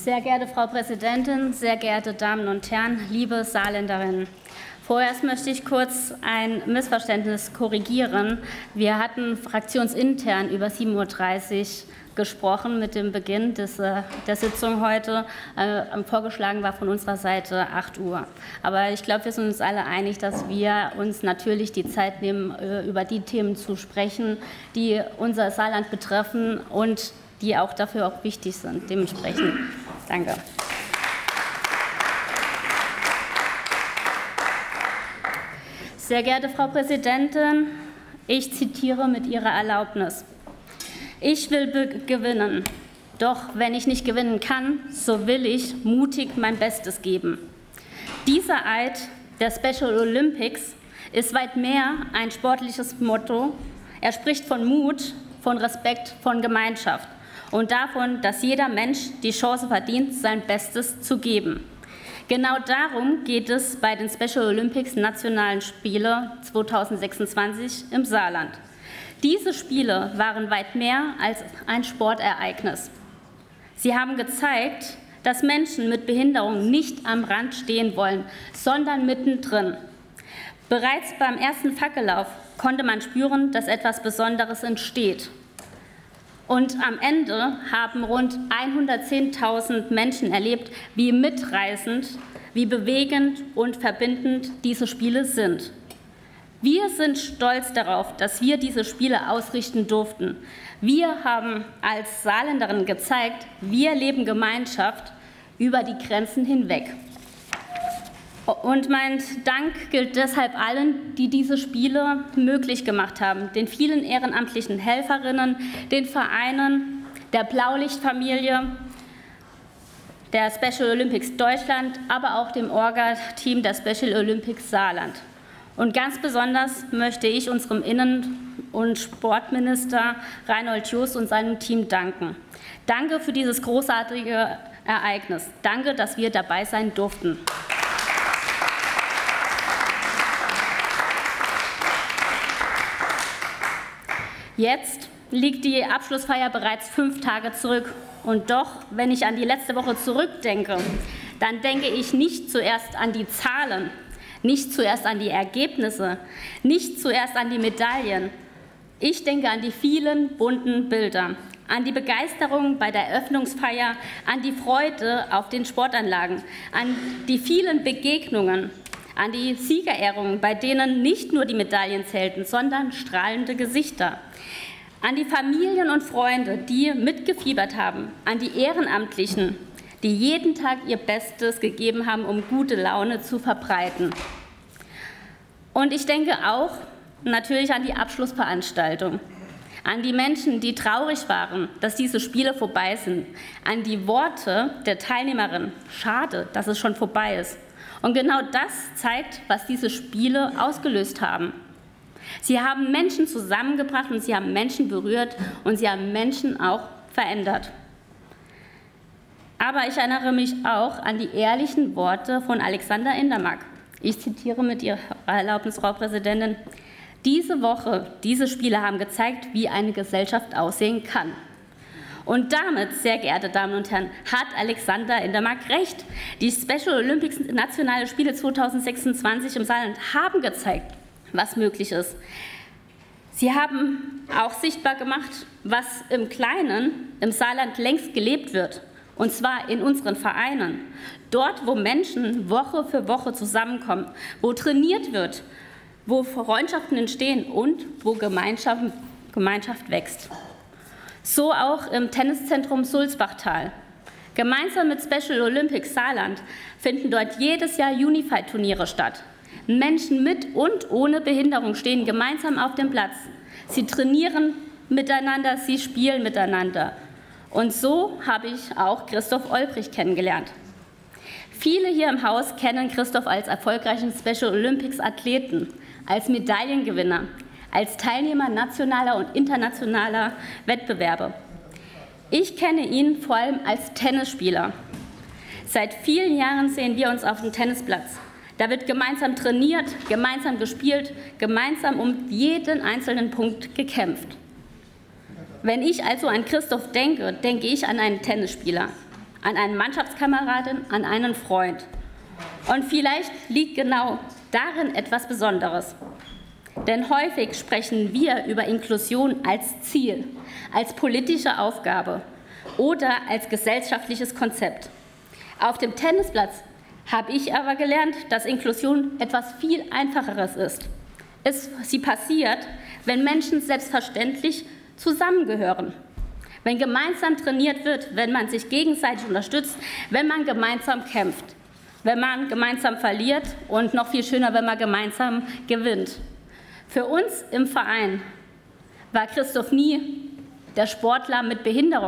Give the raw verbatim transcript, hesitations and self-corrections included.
Sehr geehrte Frau Präsidentin, sehr geehrte Damen und Herren, liebe Saarländerinnen! Vorerst möchte ich kurz ein Missverständnis korrigieren. Wir hatten fraktionsintern über sieben Uhr dreißig gesprochen mit dem Beginn des, der Sitzung heute. Äh, vorgeschlagen war von unserer Seite acht Uhr. Aber ich glaube, wir sind uns alle einig, dass wir uns natürlich die Zeit nehmen, über die Themen zu sprechen, die unser Saarland betreffen und die auch dafür auch wichtig sind. Dementsprechend danke. Sehr geehrte Frau Präsidentin, ich zitiere mit Ihrer Erlaubnis. Ich will gewinnen, doch wenn ich nicht gewinnen kann, so will ich mutig mein Bestes geben. Dieser Eid der Special Olympics ist weit mehr ein sportliches Motto. Er spricht von Mut, von Respekt, von Gemeinschaft und davon, dass jeder Mensch die Chance verdient, sein Bestes zu geben. Genau darum geht es bei den Special Olympics Nationalen Spiele zweitausendsechsundzwanzig im Saarland. Diese Spiele waren weit mehr als ein Sportereignis. Sie haben gezeigt, dass Menschen mit Behinderung nicht am Rand stehen wollen, sondern mittendrin. Bereits beim ersten Fackellauf konnte man spüren, dass etwas Besonderes entsteht. Und am Ende haben rund hundertzehntausend Menschen erlebt, wie mitreißend, wie bewegend und verbindend diese Spiele sind. Wir sind stolz darauf, dass wir diese Spiele ausrichten durften. Wir haben als Saarländerin gezeigt, wir leben Gemeinschaft über die Grenzen hinweg. Und mein Dank gilt deshalb allen, die diese Spiele möglich gemacht haben, den vielen ehrenamtlichen Helferinnen, den Vereinen, der Blaulichtfamilie, der Special Olympics Deutschland, aber auch dem Orga-Team der Special Olympics Saarland. Und ganz besonders möchte ich unserem Innen- und Sportminister Reinhold Jost und seinem Team danken. Danke für dieses großartige Ereignis. Danke, dass wir dabei sein durften. Jetzt liegt die Abschlussfeier bereits fünf Tage zurück. Und doch, wenn ich an die letzte Woche zurückdenke, dann denke ich nicht zuerst an die Zahlen, nicht zuerst an die Ergebnisse, nicht zuerst an die Medaillen. Ich denke an die vielen bunten Bilder, an die Begeisterung bei der Eröffnungsfeier, an die Freude auf den Sportanlagen, an die vielen Begegnungen, an die Siegerehrungen, bei denen nicht nur die Medaillen zählten, sondern strahlende Gesichter, an die Familien und Freunde, die mitgefiebert haben, an die Ehrenamtlichen, die jeden Tag ihr Bestes gegeben haben, um gute Laune zu verbreiten. Und ich denke auch natürlich an die Abschlussveranstaltung, an die Menschen, die traurig waren, dass diese Spiele vorbei sind, an die Worte der Teilnehmerin, schade, dass es schon vorbei ist. Und genau das zeigt, was diese Spiele ausgelöst haben. Sie haben Menschen zusammengebracht und sie haben Menschen berührt und sie haben Menschen auch verändert. Aber ich erinnere mich auch an die ehrlichen Worte von Alexander Indermack. Ich zitiere mit Ihrer Erlaubnis, Frau Präsidentin. Diese Woche, diese Spiele haben gezeigt, wie eine Gesellschaft aussehen kann. Und damit, sehr geehrte Damen und Herren, hat Alexander Indermack recht. Die Special Olympics Nationale Spiele zweitausendsechsundzwanzig im Saarland haben gezeigt, was möglich ist. Sie haben auch sichtbar gemacht, was im Kleinen im Saarland längst gelebt wird, und zwar in unseren Vereinen. Dort, wo Menschen Woche für Woche zusammenkommen, wo trainiert wird, wo Freundschaften entstehen und wo Gemeinschaft, Gemeinschaft wächst. So auch im Tenniszentrum Sulzbachtal. Gemeinsam mit Special Olympics Saarland finden dort jedes Jahr Unified-Turniere statt. Menschen mit und ohne Behinderung stehen gemeinsam auf dem Platz. Sie trainieren miteinander, sie spielen miteinander. Und so habe ich auch Christoph Olbrich kennengelernt. Viele hier im Haus kennen Christoph als erfolgreichen Special Olympics Athleten, als Medaillengewinner, als Teilnehmer nationaler und internationaler Wettbewerbe. Ich kenne ihn vor allem als Tennisspieler. Seit vielen Jahren sehen wir uns auf dem Tennisplatz. Da wird gemeinsam trainiert, gemeinsam gespielt, gemeinsam um jeden einzelnen Punkt gekämpft. Wenn ich also an Christoph denke, denke ich an einen Tennisspieler, an eine Mannschaftskameradin, an einen Freund. Und vielleicht liegt genau darin etwas Besonderes. Denn häufig sprechen wir über Inklusion als Ziel, als politische Aufgabe oder als gesellschaftliches Konzept. Auf dem Tennisplatz habe ich aber gelernt, dass Inklusion etwas viel Einfacheres ist. Es, sie passiert, wenn Menschen selbstverständlich zusammengehören, wenn gemeinsam trainiert wird, wenn man sich gegenseitig unterstützt, wenn man gemeinsam kämpft, wenn man gemeinsam verliert und noch viel schöner, wenn man gemeinsam gewinnt. Für uns im Verein war Christoph nie der Sportler mit Behinderung.